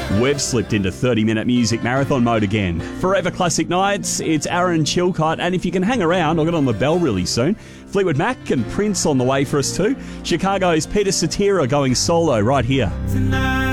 We've slipped into 30-minute music marathon mode again. Forever Classic Nights, it's Aaron Chilcott, and if you can hang around, I'll get on the bell really soon. Fleetwood Mac and Prince on the way for us too. Chicago's Peter Cetera going solo right here.